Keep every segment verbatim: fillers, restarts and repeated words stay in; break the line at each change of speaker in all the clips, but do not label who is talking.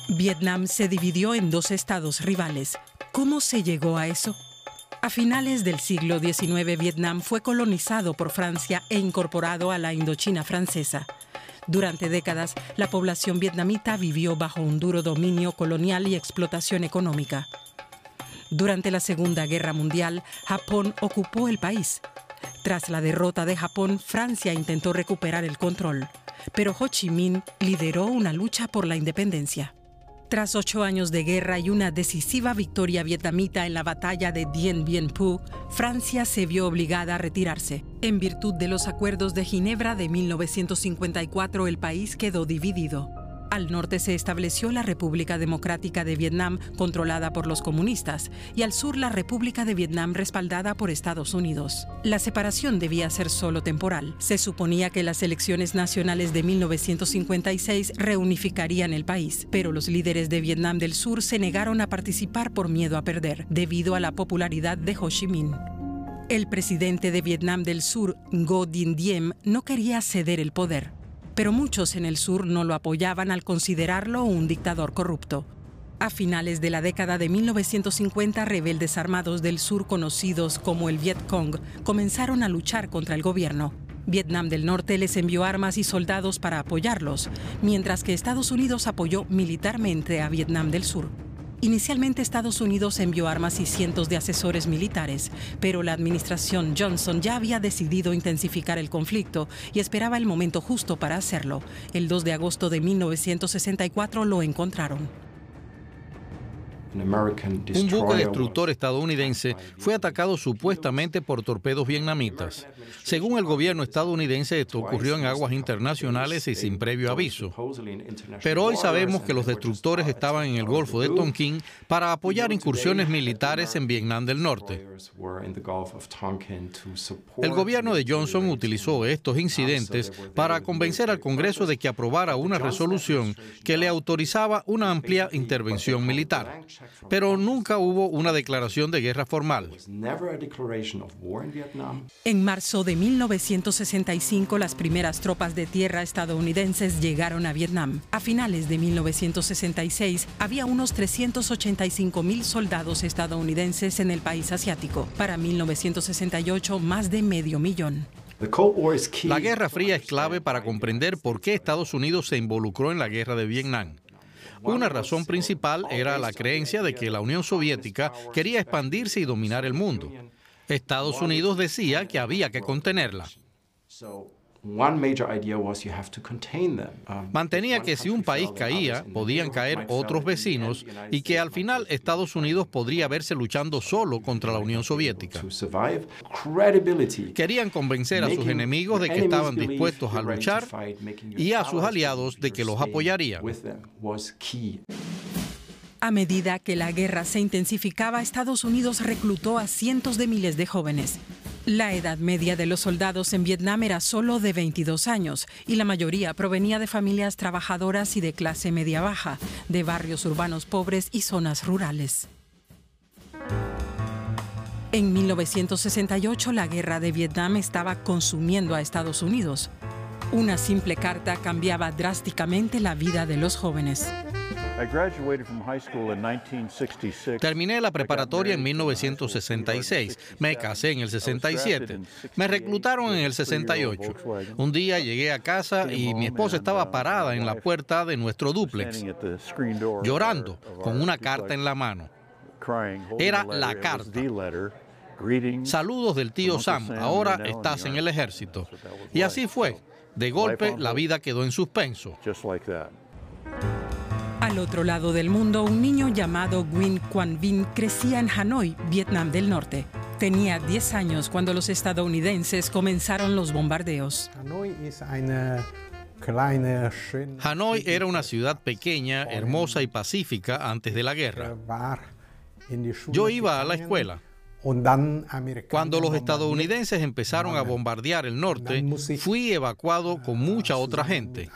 Vietnam se dividió en dos estados rivales. ¿Cómo se llegó a eso? A finales del siglo diecinueve, Vietnam fue colonizado por Francia e incorporado a la Indochina francesa. Durante décadas, la población vietnamita vivió bajo un duro dominio colonial y explotación económica. Durante la Segunda Guerra Mundial, Japón ocupó el país. Tras la derrota de Japón, Francia intentó recuperar el control, pero Ho Chi Minh lideró una lucha por la independencia. Tras ocho años de guerra y una decisiva victoria vietnamita en la batalla de Dien Bien Phu, Francia se vio obligada a retirarse. En virtud de los acuerdos de Ginebra de mil novecientos cincuenta y cuatro, el país quedó dividido. Al norte se estableció la República Democrática de Vietnam, controlada por los comunistas, y al sur la República de Vietnam, respaldada por Estados Unidos. La separación debía ser solo temporal. Se suponía que las elecciones nacionales de mil novecientos cincuenta y seis reunificarían el país, pero los líderes de Vietnam del Sur se negaron a participar por miedo a perder, debido a la popularidad de Ho Chi Minh. El presidente de Vietnam del Sur, Ngo Dinh Diem, no quería ceder el poder, pero muchos en el sur no lo apoyaban al considerarlo un dictador corrupto. A finales de la década de mil novecientos cincuenta, rebeldes armados del sur conocidos como el Viet Cong comenzaron a luchar contra el gobierno. Vietnam del Norte les envió armas y soldados para apoyarlos, mientras que Estados Unidos apoyó militarmente a Vietnam del Sur. Inicialmente, Estados Unidos envió armas y cientos de asesores militares, pero la administración Johnson ya había decidido intensificar el conflicto y esperaba el momento justo para hacerlo. El dos de agosto de mil novecientos sesenta y cuatro lo encontraron.
Un buque destructor estadounidense fue atacado supuestamente por torpedos vietnamitas. Según el gobierno estadounidense, esto ocurrió en aguas internacionales y sin previo aviso. Pero hoy sabemos que los destructores estaban en el Golfo de Tonkin para apoyar incursiones militares en Vietnam del Norte. El gobierno de Johnson utilizó estos incidentes para convencer al Congreso de que aprobara una resolución que le autorizaba una amplia intervención militar. Pero nunca hubo una declaración de guerra formal.
En marzo de mil novecientos sesenta y cinco, las primeras tropas de tierra estadounidenses llegaron a Vietnam. A finales de mil novecientos sesenta y seis, había unos trescientos ochenta y cinco mil soldados estadounidenses en el país asiático. Para mil novecientos sesenta y ocho, más de medio millón.
La Guerra Fría es clave para comprender por qué Estados Unidos se involucró en la guerra de Vietnam. Una razón principal era la creencia de que la Unión Soviética quería expandirse y dominar el mundo. Estados Unidos decía que había que contenerla. Mantenía que si un país caía, podían caer otros vecinos y que al final Estados Unidos podría verse luchando solo contra la Unión Soviética. Querían convencer a sus enemigos de que estaban dispuestos a luchar y a sus aliados de que los apoyarían.
A medida que la guerra se intensificaba, Estados Unidos reclutó a cientos de miles de jóvenes. La edad media de los soldados en Vietnam era solo de veintidós años y la mayoría provenía de familias trabajadoras y de clase media-baja, de barrios urbanos pobres y zonas rurales. En mil novecientos sesenta y ocho, la guerra de Vietnam estaba consumiendo a Estados Unidos. Una simple carta cambiaba drásticamente la vida de los jóvenes.
Terminé la preparatoria en mil novecientos sesenta y seis. Me casé en el sesenta y siete. Me reclutaron en el sesenta y ocho. Un día llegué a casa y mi esposa estaba parada en la puerta de nuestro dúplex, llorando, con una carta en la mano. Era la carta. Saludos del tío Sam, ahora estás en el ejército. Y así fue. De golpe, la vida quedó en suspenso.
Al otro lado del mundo, un niño llamado Nguyen Quang Vinh crecía en Hanoi, Vietnam del Norte. Tenía diez años cuando los estadounidenses comenzaron los bombardeos.
Hanoi era una ciudad pequeña, hermosa y pacífica antes de la guerra. Yo iba a la escuela. Cuando los estadounidenses empezaron a bombardear el norte, fui evacuado con mucha otra gente.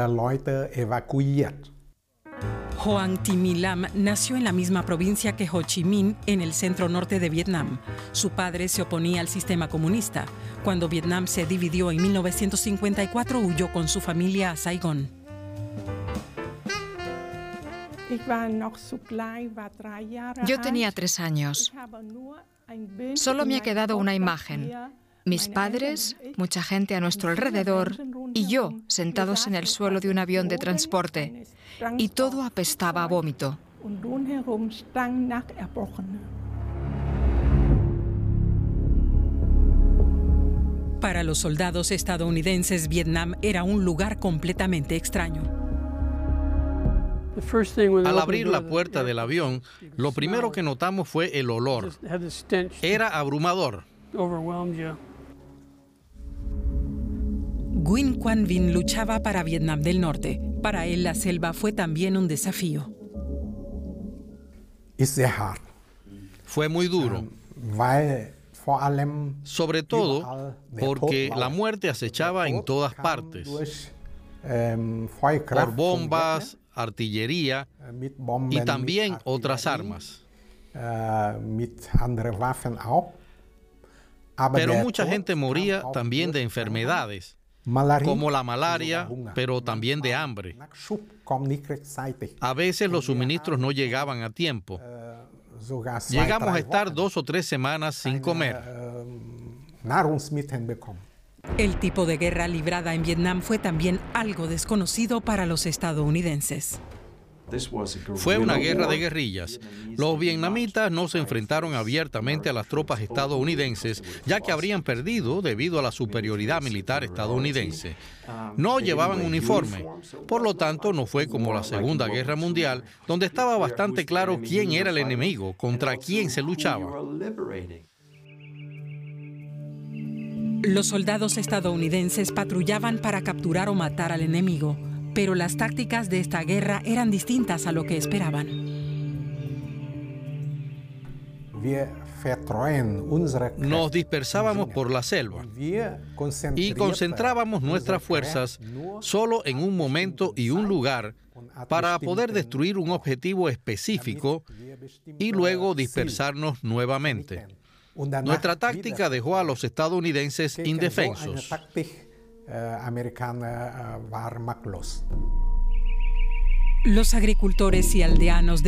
Hoang Thi My Lam nació en la misma provincia que Ho Chi Minh, en el centro norte de Vietnam. Su padre se oponía al sistema comunista. Cuando Vietnam se dividió en mil novecientos cincuenta y cuatro, huyó con su familia a Saigón.
Yo tenía tres años. Solo me ha quedado una imagen. Mis padres, mucha gente a nuestro alrededor y yo sentados en el suelo de un avión de transporte. Y todo apestaba a vómito.
Para los soldados estadounidenses, Vietnam era un lugar completamente extraño.
Al abrir la puerta del avión, lo primero que notamos fue el olor. Era abrumador.
Nguyen Quan Vinh luchaba para Vietnam del Norte. Para él, la selva fue también un desafío.
Fue muy duro. Sobre todo porque la muerte acechaba en todas partes. Por bombas, artillería y también otras armas. Pero mucha gente moría también de enfermedades, como la malaria, pero también de hambre. A veces los suministros no llegaban a tiempo. Llegamos a estar dos o tres semanas sin comer.
El tipo de guerra librada en Vietnam fue también algo desconocido para los estadounidenses.
Fue una guerra de guerrillas. Los vietnamitas no se enfrentaron abiertamente a las tropas estadounidenses, ya que habrían perdido debido a la superioridad militar estadounidense. No llevaban uniforme, por lo tanto no fue como la Segunda Guerra Mundial, donde estaba bastante claro quién era el enemigo, contra quién se luchaba.
Los soldados estadounidenses patrullaban para capturar o matar al enemigo, pero las tácticas de esta guerra eran distintas a lo que esperaban.
Nos dispersábamos por la selva y concentrábamos nuestras fuerzas solo en un momento y un lugar para poder destruir un objetivo específico y luego dispersarnos nuevamente. Nuestra táctica dejó a los estadounidenses indefensos.
Los agricultores y aldeanos de